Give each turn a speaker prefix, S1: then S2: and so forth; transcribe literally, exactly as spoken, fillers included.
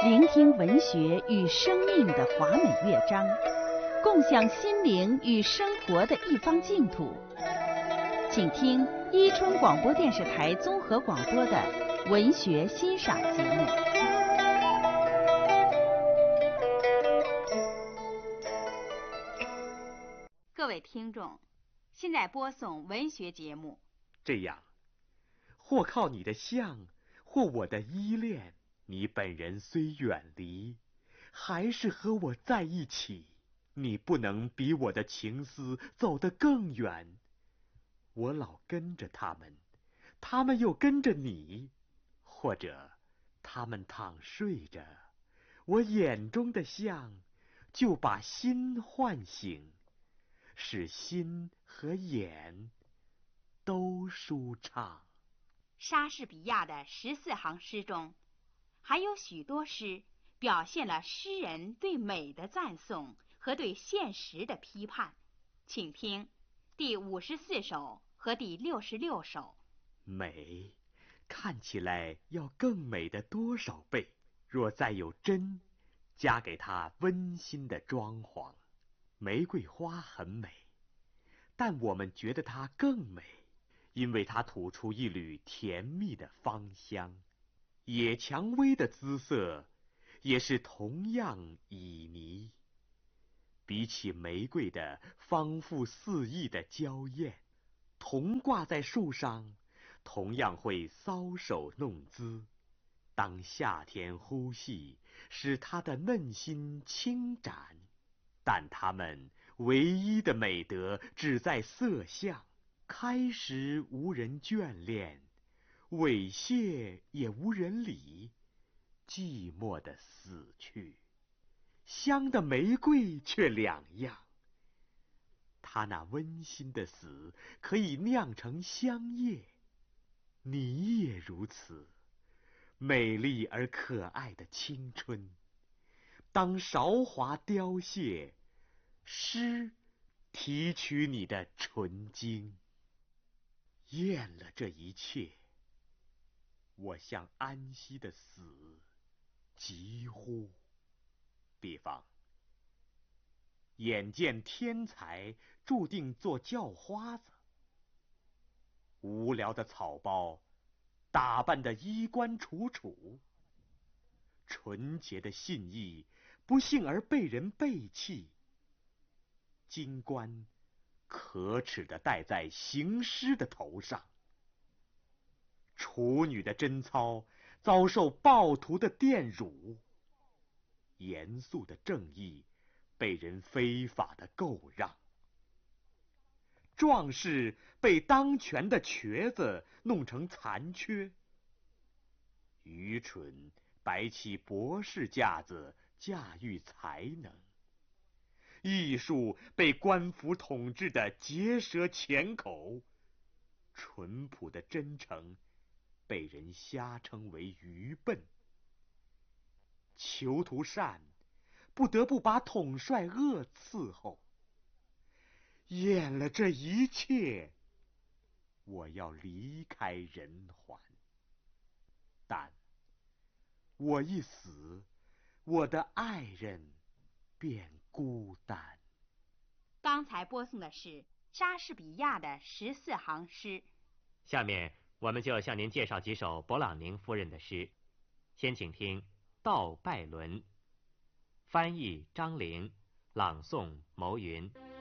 S1: 聆听文学与生命的华美乐章，共享心灵与生活的一方净土。请听伊春广播电视台综合广播的文学欣赏节目。各位听众，现在播送文学节目。
S2: 这样，或靠你的像，或我的依恋，你本人虽远离，还是和我在一起。你不能比我的情思走得更远。我老跟着他们，他们又跟着你，或者他们躺睡着，我眼中的像就把心唤醒，使心和眼都舒畅。
S1: 莎士比亚的十四行诗中，还有许多诗表现了诗人对美的赞颂和对现实的批判。请听第五十四首和第六十六首。
S2: 美看起来要更美的多少倍，若再有真，加给它温馨的装潢。玫瑰花很美，但我们觉得它更美，因为它吐出一缕甜蜜的芳香。野蔷薇的姿色也是同样旖旎，比起玫瑰的丰富肆意的娇艳，桐挂在树上同样会搔首弄姿。当夏天呼吸，使它的嫩心轻展，但它们唯一的美德只在色相，开时无人眷恋，猥亵也无人理，寂寞地死去。香的玫瑰却两样，它那温馨的死可以酿成香叶，你也如此，美丽而可爱的青春。当韶华凋谢，诗提取你的纯净。厌了这一切，我向安息的死疾呼。比方，眼见天才注定做叫花子，无聊的草包打扮得衣冠楚楚，纯洁的信义不幸而被人背弃，金冠可耻地戴在行尸的头上，处女的贞操遭受暴徒的玷辱，严肃的正义被人非法的购让，壮士被当权的瘸子弄成残缺，愚蠢摆起博士架子驾驭才能，艺术被官府统治的结舌钳口，淳朴的真诚被人瞎称为愚笨，囚徒善不得不把统帅恶伺候。厌了这一切，我要离开人寰。但我一死，我的爱人便孤单。
S1: 刚才播送的是莎士比亚的十四行诗。
S3: 下面我们就向您介绍几首勃朗宁夫人的诗。先请听《悼拜伦》，翻译张玲，朗诵牟云。